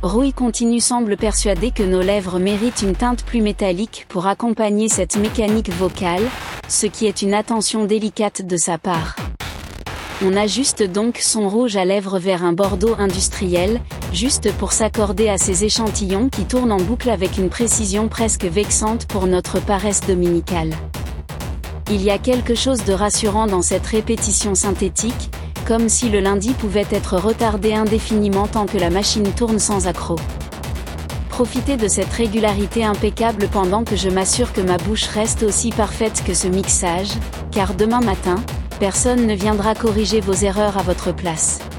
Rouille continue semble persuader que nos lèvres méritent une teinte plus métallique pour accompagner cette mécanique vocale, ce qui est une attention délicate de sa part. On ajuste donc son rouge à lèvres vers un bordeaux industriel, juste pour s'accorder à ces échantillons qui tournent en boucle avec une précision presque vexante pour notre paresse dominicale. Il y a quelque chose de rassurant dans cette répétition synthétique, comme si le lundi pouvait être retardé indéfiniment tant que la machine tourne sans accroc. Profitez de cette régularité impeccable pendant que je m'assure que ma bouche reste aussi parfaite que ce mixage, car demain matin, personne ne viendra corriger vos erreurs à votre place.